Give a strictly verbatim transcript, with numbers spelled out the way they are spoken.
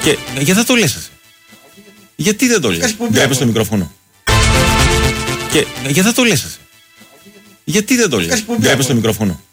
Και γιατί θα το λες εσύ? Γιατί δεν το λες? Βλέπεις το μικρόφωνο. Και γιατί θα το λες εσύ? Γιατί δεν το λες? Βλέπεις το μικρόφωνο.